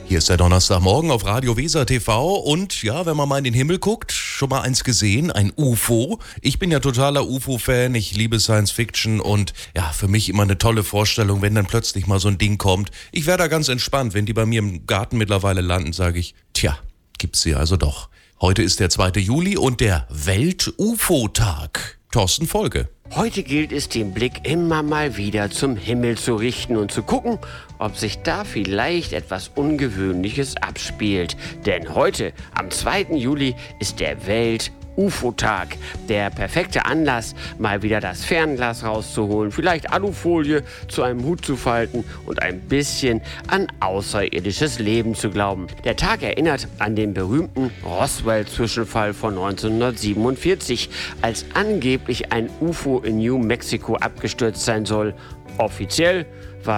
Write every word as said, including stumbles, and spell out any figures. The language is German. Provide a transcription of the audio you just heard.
Hier ist der Donnerstagmorgen auf Radio Weser T V und ja, wenn man mal in den Himmel guckt, schon mal eins gesehen, ein U F O. Ich bin ja totaler U F O-Fan, ich liebe Science Fiction und ja, für mich immer eine tolle Vorstellung, wenn dann plötzlich mal so ein Ding kommt. Ich wäre da ganz entspannt, wenn die bei mir im Garten mittlerweile landen, sage ich, tja, gibt's sie also doch. Heute ist der zweite Juli und der Welt-U F O-Tag. Thorsten Folge. Heute gilt es, den Blick immer mal wieder zum Himmel zu richten und zu gucken, ob sich da vielleicht etwas Ungewöhnliches abspielt. Denn heute, am zweiten Juli, ist der Welt-U F O-Tag. Der perfekte Anlass, mal wieder das Fernglas rauszuholen, vielleicht Alufolie zu einem Hut zu falten und ein bisschen an außerirdisches Leben zu glauben. Der Tag erinnert an den berühmten Roswell-Zwischenfall von neunzehnhundertsiebenundvierzig, als angeblich ein U F O in New Mexico abgestürzt sein soll. Offiziell war